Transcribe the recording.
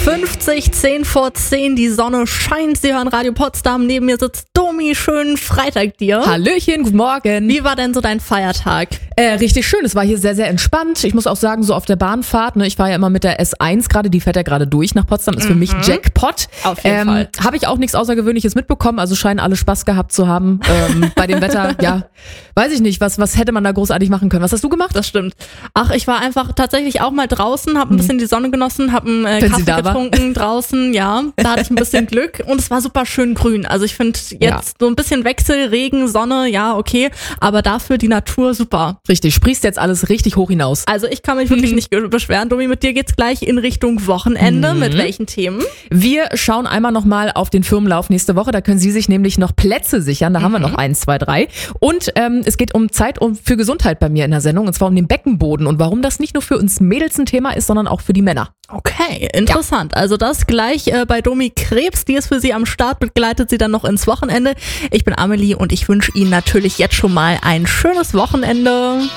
8:50, 10:10, die Sonne scheint, Sie hören Radio Potsdam, neben mir sitzt Domi, schönen Freitag dir. Hallöchen, guten Morgen. Wie war denn so dein Feiertag? Richtig schön, es war hier sehr, sehr entspannt. Ich muss auch sagen, so auf der Bahnfahrt, ne, ich fahre ja immer mit der S1 gerade, die fährt ja gerade durch nach Potsdam, ist für mich Jackpot. Auf jeden Fall. Habe ich auch nichts Außergewöhnliches mitbekommen, also scheinen alle Spaß gehabt zu haben. Bei dem Wetter, ja, weiß ich nicht, was hätte man da großartig machen können. Was hast du gemacht? Das stimmt. Ach, ich war einfach tatsächlich auch mal draußen, habe ein bisschen die Sonne genossen, habe einen Kaffee getrunken draußen, ja. Da hatte ich ein bisschen Glück und es war super schön grün. Also ich finde jetzt so ein bisschen Wechsel, Regen, Sonne, ja, okay, aber dafür die Natur super. Richtig, sprießt jetzt alles richtig hoch hinaus. Also ich kann mich wirklich nicht beschweren. Domi, mit dir geht's gleich in Richtung Wochenende. Mit welchen Themen? Wir schauen einmal nochmal auf den Firmenlauf nächste Woche. Da können Sie sich nämlich noch Plätze sichern. Da haben wir noch 1, 2, 3. Und es geht um Zeit für Gesundheit bei mir in der Sendung. Und zwar um den Beckenboden. Und warum das nicht nur für uns Mädels ein Thema ist, sondern auch für die Männer. Okay, interessant. Ja. Also das gleich bei Domi Krebs. Die ist für Sie am Start, begleitet Sie dann noch ins Wochenende. Ich bin Amelie und ich wünsche Ihnen natürlich jetzt schon mal ein schönes Wochenende.